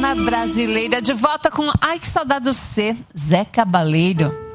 Brasileira, de volta com Ai que saudade do C, Zé Cabaleiro.